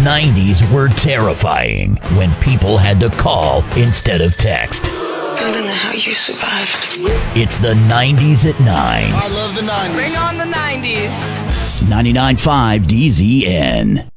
90s were terrifying when people had to call instead of text. I don't know how you survived. It's the 90s at 9. I love the 90s. Bring on the 90s. 99.5 DZN.